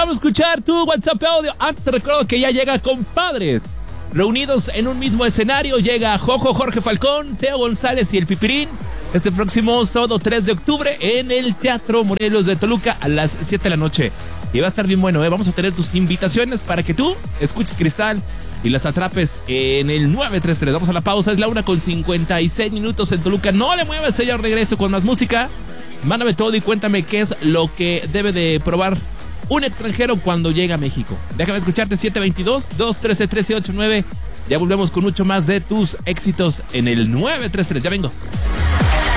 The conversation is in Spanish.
Vamos a escuchar tu WhatsApp audio. Antes te recuerdo que ya llega Compadres. Reunidos en un mismo escenario, llega Jojo, Jorge Falcón, Teo González y el Pipirín. Este próximo sábado 3 de octubre en el Teatro Morelos de Toluca a las 7 de la noche. Y va a estar bien bueno, ¿eh? Vamos a tener tus invitaciones para que tú escuches Cristal y las atrapes en el 933. Vamos a la pausa, es la 1:56 en Toluca. No le muevas, ya regreso con más música. Mándame todo y cuéntame qué es lo que debe de probar un extranjero cuando llega a México. Déjame escucharte 722-213-1389. Ya volvemos con mucho más de tus éxitos en el 933. Ya vengo.